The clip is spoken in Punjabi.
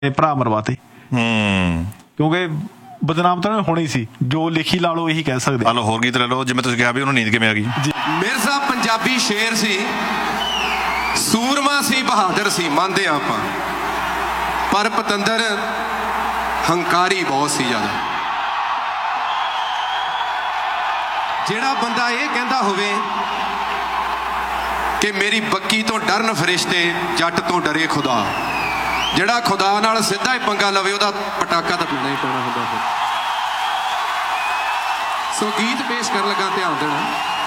ਭਰਾ ਮਰਵਾਤੇ ਕਿਉਂਕਿ ਬਦਨਾਮ ਤਾਂ ਹੋਣੀ ਸੀ। ਜੋ ਲਿਖੀ ਲਾ ਲਓ ਇਹੀ ਕਹਿ ਸਕਦੇ। ਆ ਲਓ ਹੋਰ ਗੀਤ ਲੈ ਲਓ। ਜਿਵੇਂ ਤੁਸੀਂ ਕਿਹਾ ਵੀ ਉਹਨੂੰ ਨੀਂਦ ਕਿਵੇਂ ਆ ਗਈ। ਮਿਰਜ਼ਾ ਪੰਜਾਬੀ ਸ਼ੇਰ ਸੀ, ਸੂਰਮਾ ਸੀ, ਬਹਾਦਰ ਸੀ, ਮੰਨਦੇ ਆ ਆਪਾਂ, ਪਰ ਪਤੰਦਰ ਹੰਕਾਰੀ ਬਹੁਤ ਸੀ ਜ਼ਿਆਦਾ। ਜਿਹੜਾ ਬੰਦਾ ਇਹ ਕਹਿੰਦਾ ਹੋਵੇ ਕਿ ਮੇਰੀ ਬੱਕੀ ਤੋਂ ਡਰਨ ਫਰਿਸ਼ਤੇ, ਜੱਟ ਤੋਂ ਡਰੇ ਖੁਦਾ, ਜਿਹੜਾ ਖੁਦਾ ਨਾਲ ਸਿੱਧਾ ਹੀ ਪੰਗਾ ਲਵੇ ਉਹਦਾ ਪਟਾਕਾ ਤਾਂ ਪੀਣਾ ਹੀ ਪੈਣਾ ਹੁੰਦਾ ਫਿਰ। ਸੋ ਗੀਤ ਪੇਸ਼ ਕਰਨ ਲੱਗਾ, ਧਿਆਨ ਦੇਣਾ।